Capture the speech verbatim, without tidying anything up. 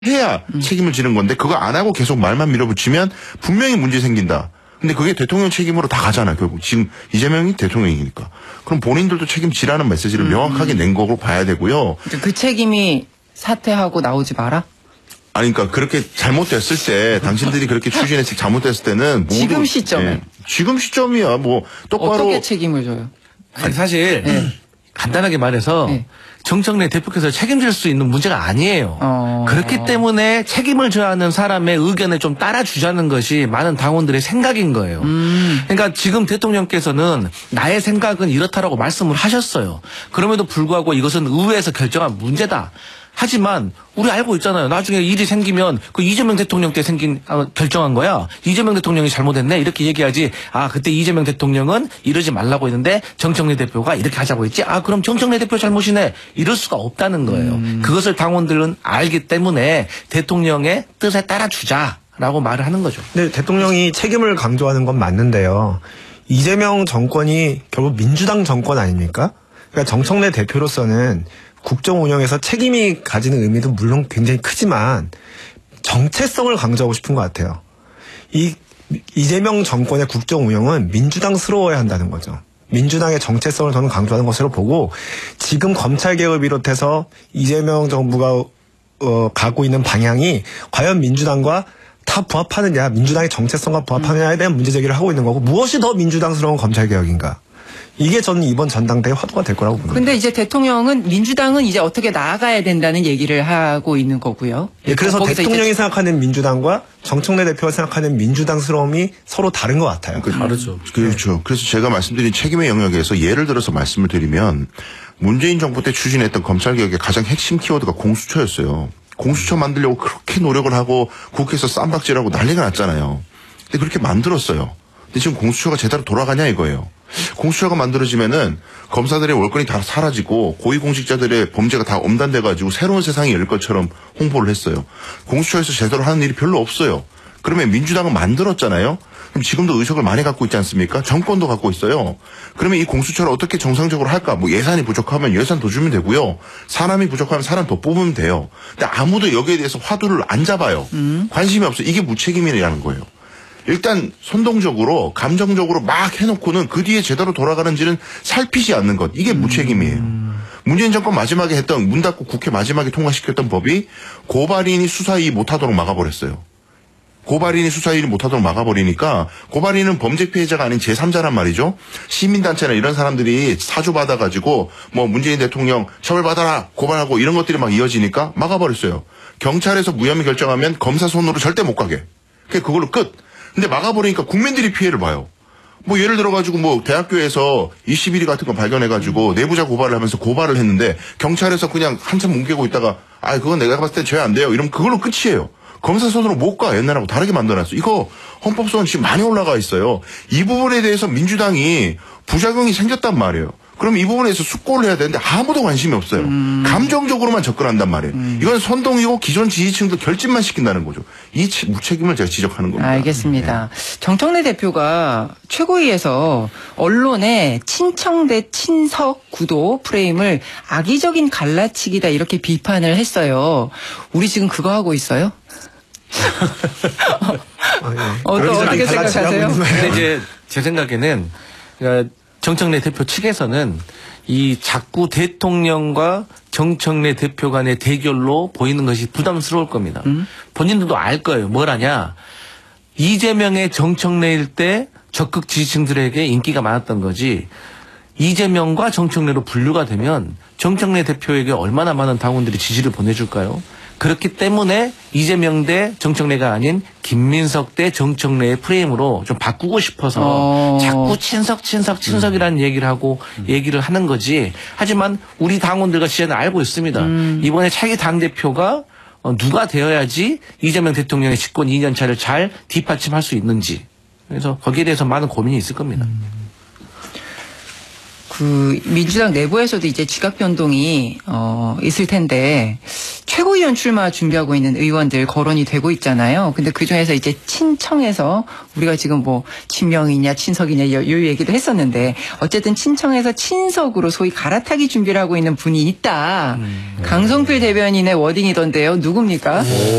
해야 음. 책임을 지는 건데 그거 안 하고 계속 말만 밀어붙이면 분명히 문제 생긴다. 근데 그게 대통령 책임으로 다 가잖아, 결국. 지금 이재명이 대통령이니까. 그럼 본인들도 책임지라는 메시지를 음. 명확하게 낸 거로 봐야 되고요. 그 책임이 사퇴하고 나오지 마라? 아니, 그러니까 그렇게 잘못됐을 때, 당신들이 그렇게 추진해서 잘못됐을 때는 모두. 지금 시점에. 예, 지금 시점이야. 뭐 똑바로. 어떻게 책임을 져요? 아니, 사실 네. 간단하게 말해서 네. 정청래 대표께서 책임질 수 있는 문제가 아니에요. 어. 그렇기 때문에 책임을 져야 하는 사람의 의견에 좀 따라주자는 것이 많은 당원들의 생각인 거예요. 음. 그러니까 지금 대통령께서는 나의 생각은 이렇다라고 말씀을 하셨어요. 그럼에도 불구하고 이것은 의회에서 결정한 문제다. 하지만 우리 알고 있잖아요. 나중에 일이 생기면 그 이재명 대통령 때 생긴 아, 결정한 거야. 이재명 대통령이 잘못했네 이렇게 얘기하지. 아 그때 이재명 대통령은 이러지 말라고 했는데 정청래 대표가 이렇게 하자고 했지. 아 그럼 정청래 대표 잘못이네. 이럴 수가 없다는 거예요. 음. 그것을 당원들은 알기 때문에 대통령의 뜻에 따라주자라고 말을 하는 거죠. 근데 대통령이 책임을 강조하는 건 맞는데요. 이재명 정권이 결국 민주당 정권 아닙니까? 그러니까 정청래 대표로서는 국정 운영에서 책임이 가지는 의미도 물론 굉장히 크지만 정체성을 강조하고 싶은 것 같아요. 이 이재명 정권의 국정 운영은 민주당스러워야 한다는 거죠. 민주당의 정체성을 저는 강조하는 것으로 보고 지금 검찰개혁을 비롯해서 이재명 정부가 어, 가고 있는 방향이 과연 민주당과 다 부합하느냐, 민주당의 정체성과 부합하느냐에 대한 문제 제기를 하고 있는 거고 무엇이 더 민주당스러운 검찰개혁인가. 이게 저는 이번 전당대회 화두가 될 거라고 봅니다. 근데 이제 대통령은 민주당은 이제 어떻게 나아가야 된다는 얘기를 하고 있는 거고요. 예, 그래서 대통령이 이제... 생각하는 민주당과 정청래 대표가 생각하는 민주당스러움이 서로 다른 것 같아요. 그, 다르죠. 그렇죠. 네. 그래서 제가 말씀드린 책임의 영역에서 예를 들어서 말씀을 드리면 문재인 정부 때 추진했던 검찰개혁의 가장 핵심 키워드가 공수처였어요. 공수처 만들려고 그렇게 노력을 하고 국회에서 쌈박질하고 난리가 났잖아요. 근데 그렇게 만들었어요. 근데 지금 공수처가 제대로 돌아가냐 이거예요. 공수처가 만들어지면은 검사들의 월권이 다 사라지고 고위공직자들의 범죄가 다 엄단돼가지고 새로운 세상이 열릴 것처럼 홍보를 했어요. 공수처에서 제대로 하는 일이 별로 없어요. 그러면 민주당은 만들었잖아요. 그럼 지금도 의석을 많이 갖고 있지 않습니까? 정권도 갖고 있어요. 그러면 이 공수처를 어떻게 정상적으로 할까? 뭐 예산이 부족하면 예산 더 주면 되고요. 사람이 부족하면 사람 더 뽑으면 돼요. 근데 아무도 여기에 대해서 화두를 안 잡아요. 음. 관심이 없어요. 이게 무책임이라는 거예요. 일단 선동적으로 감정적으로 막 해놓고는 그 뒤에 제대로 돌아가는지는 살피지 않는 것. 이게 무책임이에요. 음. 문재인 정권 마지막에 했던 문 닫고 국회 마지막에 통과시켰던 법이 고발인이 수사이 못하도록 막아버렸어요. 고발인이 수사일이 못하도록 막아버리니까 고발인은 범죄 피해자가 아닌 제삼자란 말이죠. 시민단체나 이런 사람들이 사주받아가지고 뭐 문재인 대통령 처벌받아라 고발하고 이런 것들이 막 이어지니까 막아버렸어요. 경찰에서 무혐의 결정하면 검사 손으로 절대 못 가게. 그걸로 끝. 근데 막아버리니까 국민들이 피해를 봐요. 뭐 예를 들어가지고 뭐 대학교에서 이십 일위 같은 거 발견해가지고 내부자 고발을 하면서 고발을 했는데 경찰에서 그냥 한참 뭉개고 있다가 아 그건 내가 봤을 때 죄 안 돼요. 이러면 그걸로 끝이에요. 검사 손으로 못 가. 옛날하고 다르게 만들어놨어. 이거 헌법소원 지금 많이 올라가 있어요. 이 부분에 대해서 민주당이 부작용이 생겼단 말이에요. 그럼 이 부분에서 숙고를 해야 되는데 아무도 관심이 없어요. 음. 감정적으로만 접근한단 말이에요. 음. 이건 선동이고 기존 지지층도 결집만 시킨다는 거죠. 이 무책임을 제가 지적하는 겁니다. 알겠습니다. 네. 정청래 대표가 최고위에서 언론의 친청 대 친석 구도 프레임을 악의적인 갈라치기다 이렇게 비판을 했어요. 우리 지금 그거 하고 있어요? 아, 예. 어, 어떻게 생각하세요? 근데 이제 제 생각에는 그러니까 정청래 대표 측에서는 이 자꾸 대통령과 정청래 대표 간의 대결로 보이는 것이 부담스러울 겁니다. 음? 본인들도 알 거예요. 뭘 하냐. 이재명의 정청래일 때 적극 지지층들에게 인기가 많았던 거지. 이재명과 정청래로 분류가 되면 정청래 대표에게 얼마나 많은 당원들이 지지를 보내줄까요? 그렇기 때문에 이재명 대 정청래가 아닌 김민석 대 정청래의 프레임으로 좀 바꾸고 싶어서 어. 자꾸 친석 친석 친석이라는 음. 얘기를 하고 음. 얘기를 하는 거지. 하지만 우리 당원들과 시제는 알고 있습니다. 음. 이번에 차기 당대표가 누가 되어야지 이재명 대통령의 집권 이 년 차를 잘 뒷받침할 수 있는지. 그래서 거기에 대해서 많은 고민이 있을 겁니다. 음. 그 민주당 내부에서도 이제 지각 변동이 어 있을 텐데 최고위원 출마 준비하고 있는 의원들 거론이 되고 있잖아요. 근데 그중에서 이제 친청에서 우리가 지금 뭐 친명이냐 친석이냐 이 얘기도 했었는데 어쨌든 친청에서 친석으로 소위 갈아타기 준비를 하고 있는 분이 있다. 음. 강성필 대변인의 워딩이던데요. 누굽니까?